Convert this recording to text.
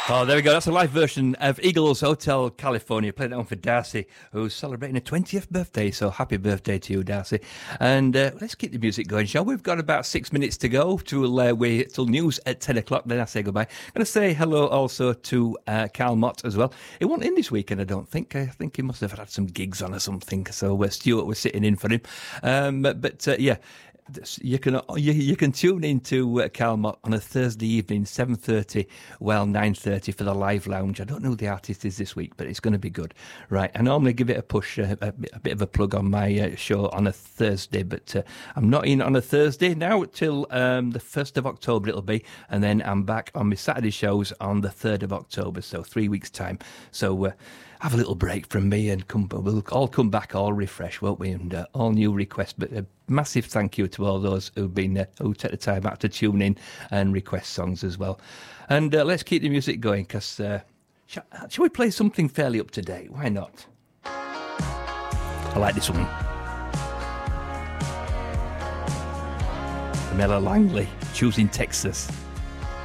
Oh, there we go. That's a live version of Eagles Hotel California. Played that one for Darcy, who's celebrating her 20th birthday. So happy birthday to you, Darcy. And let's keep the music going, shall we? We've got about 6 minutes to go till news at 10 o'clock. Then I say goodbye. I'm going to say hello also to Carl Mott as well. He wasn't in this weekend, I don't think. I think he must have had some gigs on or something. So Stuart was sitting in for him. Yeah. You can tune into Carl Mott on a Thursday evening, 7:30, 9:30 for the live lounge. I don't know who the artist is this week, but it's going to be good. Right, I normally give it a push, a bit of a plug on my show on a Thursday, but I'm not in on a Thursday now till the 1st of October it'll be, and then I'm back on my Saturday shows on the 3rd of October, so 3 weeks' time. So have a little break from me and we'll all come back all refreshed, won't we? And all new requests. But a massive thank you to all those who take the time out to tune in and request songs as well. And let's keep the music going because shall we play something fairly up to date? Why not? I like this one. Mella Langley, Choosing Texas.